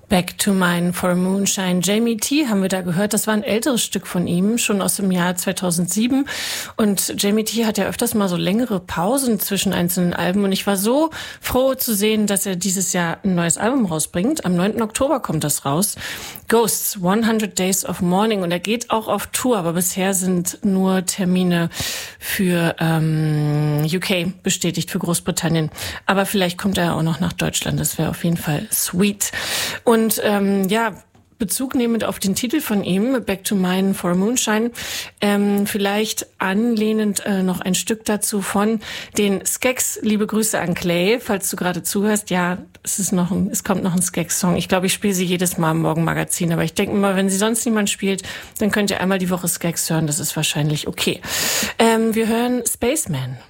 Back to Mine for Moonshine. Jamie T haben wir da gehört. Das war ein älteres Stück von ihm, schon aus dem Jahr 2007. Und Jamie T hat ja öfters mal so längere Pausen zwischen einzelnen Alben. Und ich war so froh zu sehen, dass er dieses Jahr ein neues Album rausbringt. Am 9. Oktober kommt das raus. Ghosts, 100 Days of Mourning. Und er geht auch auf Tour, aber bisher sind nur Termine für UK bestätigt, für Großbritannien. Aber vielleicht kommt er auch noch nach Deutschland. Das wäre auf jeden Fall sweet. Und Bezug nehmend auf den Titel von ihm, Back to Mine for Moonshine, vielleicht anlehnend noch ein Stück dazu von den Skeks. Liebe Grüße an Clay, falls du gerade zuhörst. Ja, es kommt noch ein Skeks-Song. Ich glaube, ich spiele sie jedes Mal im Morgenmagazin, aber ich denke immer, wenn sie sonst niemand spielt, dann könnt ihr einmal die Woche Skeks hören. Das ist wahrscheinlich okay. Wir hören Spaceman.